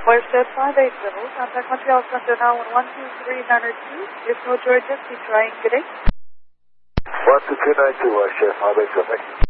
Watershed 580, contact Montreal Center now on 12392. If no Georgia, keep trying. Good day. 12392, Watershed 580.